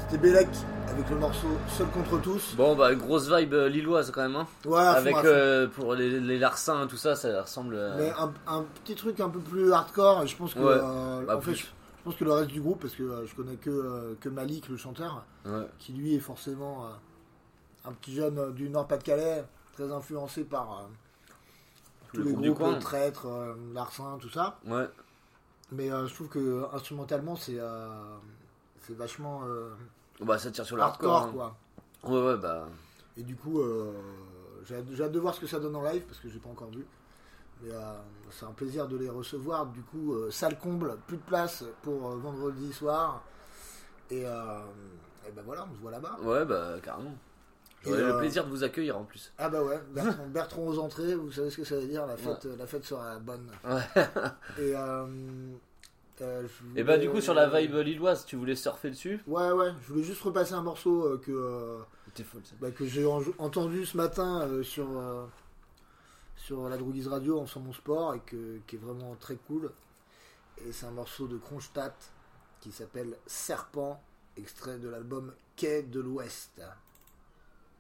C'était Bellec avec le morceau Seul contre tous. Bon, bah, grosse vibe lilloise quand même, hein. Ouais, à Avec fond, à fond. pour les larcins, tout ça, ça ressemble. Mais un petit truc un peu plus hardcore, et je pense que Ouais. Bah, en fait, je pense que le reste du groupe, parce que je connais que Malik, le chanteur, Ouais. qui lui est forcément un petit jeune du Nord-Pas-de-Calais, très influencé par tous les groupes du groupes coin. traîtres, larcins, tout ça. Ouais. Mais je trouve que instrumentalement, c'est vachement Bah, ça tire sur le hardcore, hardcore, hein. quoi. Ouais, bah. Et du coup, j'ai hâte de voir ce que ça donne en live, parce que j'ai pas encore vu. Mais c'est un plaisir de les recevoir. Du coup, salle comble, plus de place pour vendredi soir. Et ben voilà, on se voit là-bas. Ouais, bah, carrément. J'aurais le plaisir de vous accueillir en plus. Ah bah ouais, Bertrand aux entrées, vous savez ce que ça veut dire, la fête sera bonne. Ouais. Et Et bah, du coup, sur la vibe lilloise, tu voulais surfer dessus? Ouais, je voulais juste repasser un morceau T'es folle, ça. que j'ai entendu ce matin sur la Droguise Radio en faisant mon sport et qui est vraiment très cool. Et c'est un morceau de Kronstadt qui s'appelle Serpent, extrait de l'album Quai de l'Ouest.